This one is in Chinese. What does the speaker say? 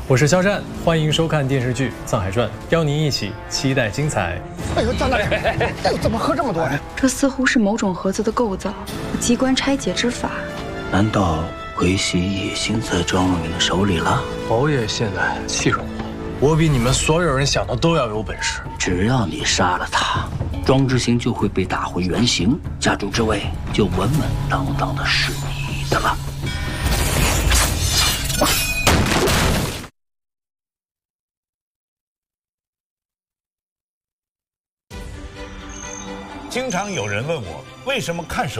我是肖战，欢迎收看电视剧《藏海传》，邀您一起期待精彩。 哎呦，张大人，哎呦，怎么喝这么多呀？ 这似乎是某种盒子的构造和机关拆解之法。 难道鬼玺已经在庄若敏的手里了？ 侯爷现在器重我，我比你们所有人想的都要有本事。 只要你杀了他，庄之行就会被打回原形，家主之位就稳稳当当的是你的了。 经常有人问我，为什么看手